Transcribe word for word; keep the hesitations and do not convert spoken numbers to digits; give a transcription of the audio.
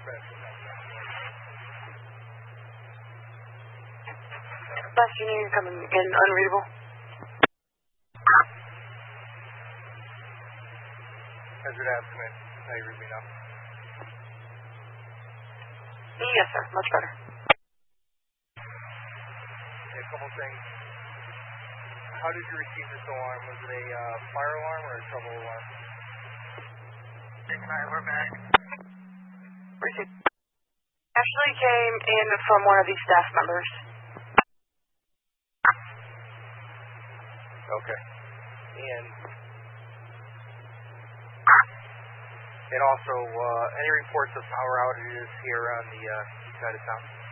Last Union coming in unreadable. Hazard Ave, come in. How you read me now? Yes, sir. Much better. Okay, a couple things. How did you receive this alarm? Was it a uh, fire alarm or a trouble alarm? Alright, we're back. Received. Actually came in from one of these staff members. Okay. And and also, uh, any reports of power outages here on the uh, east side of town?